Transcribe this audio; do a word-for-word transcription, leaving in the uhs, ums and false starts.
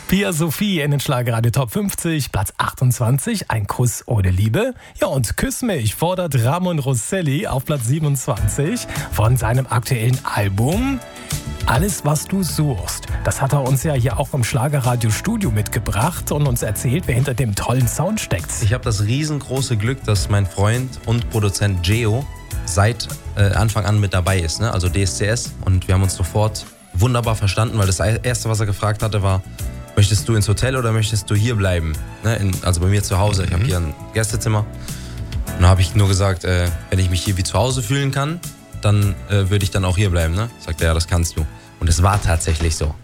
Pia Sophie in den Schlagerradio Top fünfzig, Platz achtundzwanzig, Ein Kuss ohne Liebe. Ja, und Küss mich fordert Ramon Rosselli auf Platz siebenundzwanzig von seinem aktuellen Album Alles, was du suchst. Das hat er uns ja hier auch im Schlagerradio-Studio mitgebracht und uns erzählt, wer hinter dem tollen Sound steckt. Ich habe das riesengroße Glück, dass mein Freund und Produzent Geo seit äh, Anfang an mit dabei ist, ne? Also D S C S. Und wir haben uns sofort wunderbar verstanden, weil das Erste, was er gefragt hatte, war: Möchtest du ins Hotel oder möchtest du hier bleiben? Ne? In, also bei mir zu Hause. Ich habe hier ein Gästezimmer. Und da habe ich nur gesagt, äh, wenn ich mich hier wie zu Hause fühlen kann, dann äh, würde ich dann auch hier bleiben. Ne? Sagt er, ja, das kannst du. Und es war tatsächlich so.